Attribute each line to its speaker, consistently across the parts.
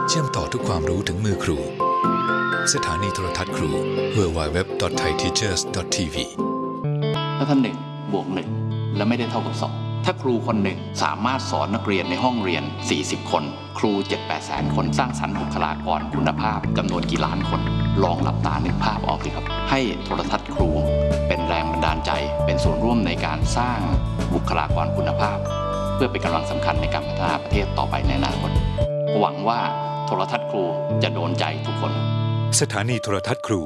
Speaker 1: เชื่อมต่อทุกความรู้ถึงมือครูสถานีโทรทัศน์ครู www.thaiteachers.tv
Speaker 2: ถ้าท่าน1 บวก 1แล้วไม่ได้เท่ากับ2ถ้าครูคนหนึ่งสามารถสอนนักเรียนในห้องเรียน40คนครู 7-8 แสนคนสร้างสรรค์บุคลากรคุณภาพจำนวนกี่ล้านคนลองหลับตานึกภาพออกสิครับให้โทรทัศน์ครูเป็นแรงบันดาลใจเป็นส่วนร่วมในการสร้างบุคลากรคุณภาพเพื่อเป็นกำลังสำคัญในการพัฒนาประเทศต่อไปในอนาคตหวังว่าโทรทัศน์ครูจะโดนใจทุกคน
Speaker 1: สถานีโทรทัศน์ครู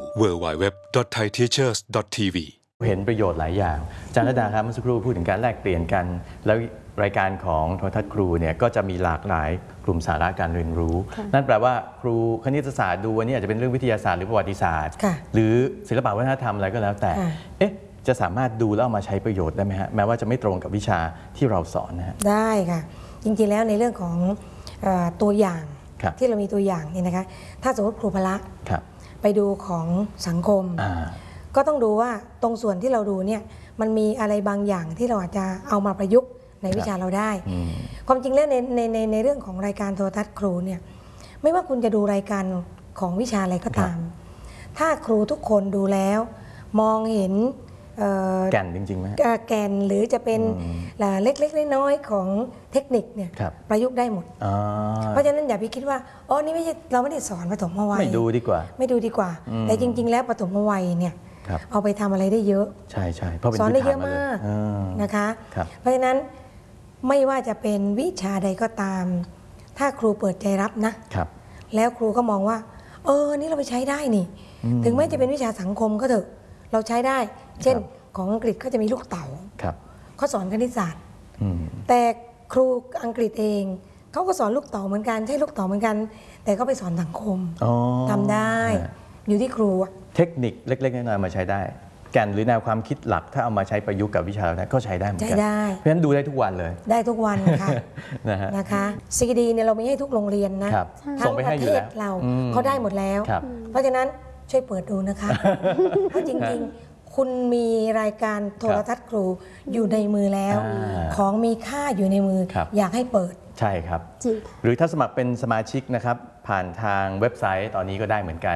Speaker 1: www.thaiteachers.tv
Speaker 3: เห็นประโยชน์หลายอย่างอาจารย์ระดาครับเมื่อสักครู่พูดถึงการแลกเปลี่ยนกันแล้วรายการของโทรทัศน์ครูเนี่ยก็จะมีหลากหลายกลุ่มสาระการเรียนรู้นั่นแปลว่าครูคณิตศาสตร์ดูวันนี้อาจจะเป็นเรื่องวิทยาศาสตร์หรือประวัติศาสตร์หรือศิลปวัฒนธรรมอะไรก็แล้วแต่จะสามารถดูแล้วเอามาใช้ประโยชน์ได้ไหมฮะแม้ว่าจะไม่ตรงกับวิชาที่เราสอนนะฮะ
Speaker 4: ได้ค่ะจริงๆแล้วในเรื่องของตัวอย่างที่เรามีตัวอย่างนี่นะคะถ้าสมมติครูพละไปดูของสังคมก็ต้องดูว่าตรงส่วนที่เราดูเนี่ยมันมีอะไรบางอย่างที่เราอาจจะเอามาประยุกต์ในวิชาเราได้ความจริงแล้วในเรื่องของรายการโทรทัศน์ครูเนี่ยไม่ว่าคุณจะดูรายการของวิชาอะไรก็ตามถ้าครูทุกคนดูแล้วมองเห็น
Speaker 3: แก่นจริงๆไหม
Speaker 4: แก่นหรือจะเป็นเล็กๆน้อยๆของเทคนิคเนี่ยประยุกต์ได้หมดเพราะฉะนั้นอย่าไปคิดว่าอ๋อนี่ไม่ใช่เราไม่ได้สอนปฐมวัย
Speaker 3: ไม่ดูดีกว่า
Speaker 4: แต่จริงๆแล้วปฐมวัยเนี่ยเอาไปทำอะไรได้เยอะ
Speaker 3: ใช่เพราะ
Speaker 4: สอนได้เยอะมากนะคะเพราะฉะนั้นไม่ว่าจะเป็นวิชาใดก็ตามถ้าครูเปิดใจรับนะแล้วครูก็มองว่านี่เราไปใช้ได้นี่ถึงแม้จะเป็นวิชาสังคมก็เถอะเราใช้ได้เช่นของอังกฤษเขาจะมีลูกเต๋าเขาสอนคณิตศาสตร์แต่ครูอังกฤษเองเขาก็สอนลูกเต๋าเหมือนกันใช่ลูกเต๋าเหมือนกันแต่ก็ไปสอนสังคมทำได้อยู่ที่ครู
Speaker 3: เทคนิคเล็กๆน้อยๆมาใช้ได้แก่นหรือแนวความคิดหลักถ้าเอามาใช้ประยุกต์กับวิชาแล้วก็ใช้ได้เหมือนกันเพราะฉะนั้นดูได้ทุกวันเลย
Speaker 4: ได้ทุกวันค่ะนะคะซีดีเนี่ยเราไม่ให้ทุกโรงเรียนนะทั้งประเทศเราเขาได้หมดแล้วเพราะฉะนั้นช่วยเปิดดูนะคะเพราะจริงๆคุณมีรายการโทรทัศน์ครูอยู่ในมือแล้วของมีค่าอยู่ในมืออยากให้เปิด
Speaker 3: ใช่ครับหรือถ้าสมัครเป็นสมาชิกนะครับผ่านทางเว็บไซต์ตอนนี้ก็ได้เหมือนกัน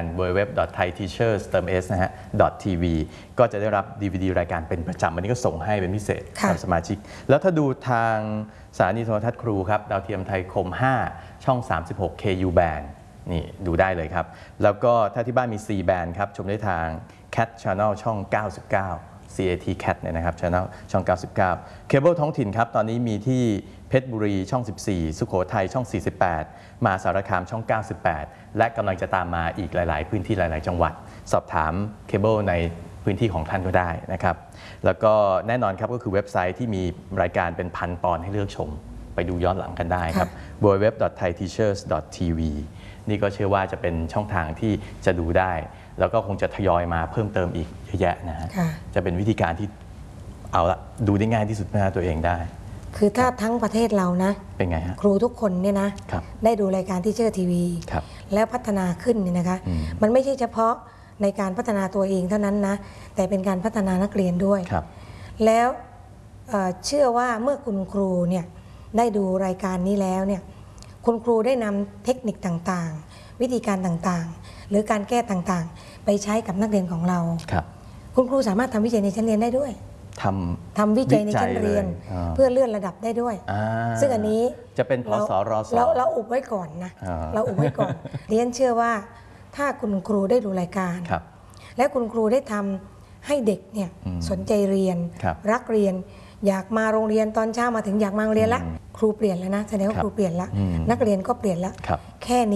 Speaker 3: www.thaiteachers.tv ก็จะได้รับ DVD รายการเป็นประจำวันนี้ก็ส่งให้เป็นพิเศษสำหรับสมาชิกแล้วถ้าดูทางสถานีโทรทัศน์ครูครับดาวเทียมไทยคม5ช่อง36 KU band นี่ดูได้เลยครับแล้วก็ถ้าที่บ้านมี C band ครับชมได้ทาง Cat Channel ช่อง99 CAT Cat เนี่ยนะครับ Channel ช่อง99เคเบิลท้องถิ่นครับตอนนี้มีที่เพชรบุรีช่อง14สุโขทัยช่อง48มหาสารคามช่อง98และกำลังจะตามมาอีกหลายๆพื้นที่หลายๆจังหวัดสอบถามเคเบิลในพื้นที่ของท่านก็ได้นะครับแล้วก็แน่นอนครับก็คือเว็บไซต์ที่มีรายการเป็นพันตอนให้เลือกชมไปดูย้อนหลังกันได้ครับ www.thaiteachers.tv นี่ก็เชื่อว่าจะเป็นช่องทางที่จะดูได้แล้วก็คงจะทยอยมาเพิ่มเติมอีกเยอะแยะนะฮะจะเป็นวิธีการที่เอาละดูได้ง่ายที่สุดพัฒนาตัวเองได้
Speaker 4: คือถ้าทั้งประเทศเรานะ
Speaker 3: เป็นไงฮะ
Speaker 4: ครูทุกคนเนี่ยนะได้ดูรายการที่เชื่อทีวีแล้วพัฒนาขึ้นเนี่ยนะคะมันไม่ใช่เฉพาะในการพัฒนาตัวเองเท่านั้นนะแต่เป็นการพัฒนานักเรียนด้วยแล้วเชื่อว่าเมื่อคุณครูเนี่ยได้ดูรายการนี้แล้วเนี่ยคุณครูได้นำเทคนิคต่างๆวิธีการต่างๆหรือการแก้ต่างๆไปใช้กับนักเรียนของเราคุณครูสามารถทำวิจัยในชั้นเรียนได้ด้วยทำวิจัยในชั้นเรียนเพื่อเลื่อนระดับได้ด้วยซึ่งอันนี้
Speaker 3: จะเป็นพสรส
Speaker 4: เราอุบไว้ก่อนนะเราอุบไว้ก่อนเรียนเชื่อว่าถ้าคุณครูได้ดูรายการและคุณครูได้ทำให้เด็กเนี่ยสนใจเรียนรักเรียนอยากมาโรงเรียนตอนเช้ามาถึงอยากมาโรงเรียนละครูเปลี่ยนแล้วนะแสดงว่าครูเปลี่ยนแล้วนักเรียนก็เปลี่ยนแล้วแค่นี้